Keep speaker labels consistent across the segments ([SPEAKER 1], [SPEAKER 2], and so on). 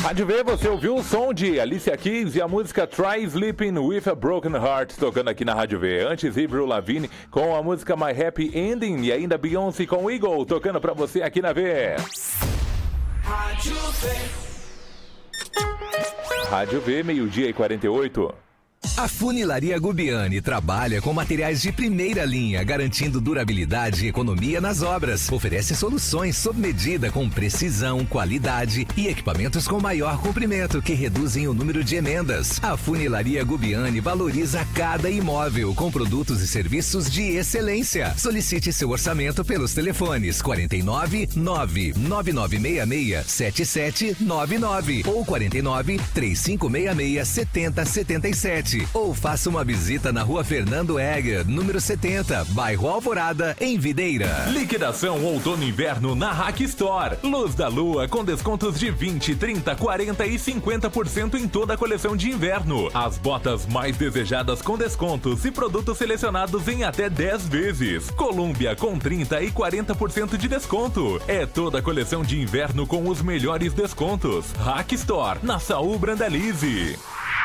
[SPEAKER 1] Rádio V, você ouviu o som de Alicia Keys e a música Try Sleeping with a Broken Heart, tocando aqui na Rádio V. Antes, Avril Lavigne com a música My Happy Ending e ainda Beyoncé com Eagle, tocando pra você aqui na V. Rádio V. Rádio V, 12h48.
[SPEAKER 2] A Funilaria Gubiani trabalha com materiais de primeira linha, garantindo durabilidade e economia nas obras. Oferece soluções sob medida com precisão, qualidade e equipamentos com maior comprimento que reduzem o número de emendas. A Funilaria Gubiani valoriza cada imóvel com produtos e serviços de excelência. Solicite seu orçamento pelos telefones 49 99966 7799 ou 49 3566 7077. Ou faça uma visita na Rua Fernando Egger, número 70, bairro Alvorada, em Videira.
[SPEAKER 1] Liquidação outono e inverno na Hack Store. Luz da Lua com descontos de 20, 30, 40 e 50% em toda a coleção de inverno. As botas mais desejadas com descontos e produtos selecionados em até 10 vezes. Colômbia com 30 e 40% de desconto. É toda a coleção de inverno com os melhores descontos. Hack Store, na Saúl Brandalize.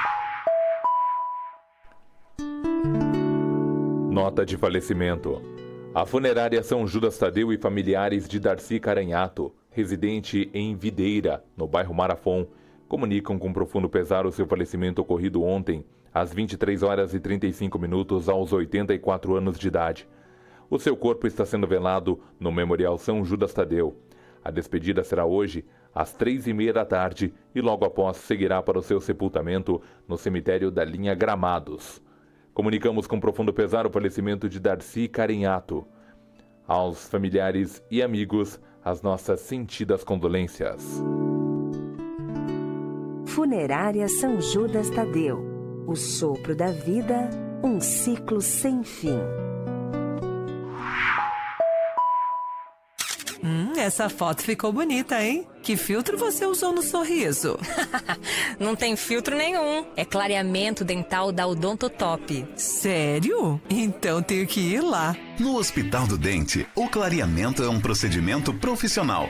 [SPEAKER 1] Nota de falecimento. A funerária São Judas Tadeu e familiares de Darcy Caranhato, residente em Videira, no bairro Marafon, comunicam com profundo pesar o seu falecimento ocorrido ontem, às 23 horas e 35 minutos, aos 84 anos de idade. O seu corpo está sendo velado no Memorial São Judas Tadeu. A despedida será hoje, às 3h30 da tarde, e logo após seguirá para o seu sepultamento no cemitério da linha Gramados. Comunicamos com profundo pesar o falecimento de Darcy Caranhato. Aos familiares e amigos, as nossas sentidas condolências.
[SPEAKER 3] Funerária São Judas Tadeu. O sopro da vida, um ciclo sem fim.
[SPEAKER 4] Essa foto ficou bonita, hein? Que filtro você usou no sorriso?
[SPEAKER 5] Não tem filtro nenhum. É clareamento dental da Odontotop.
[SPEAKER 4] Sério? Então tenho que ir lá.
[SPEAKER 6] No Hospital do Dente, o clareamento é um procedimento profissional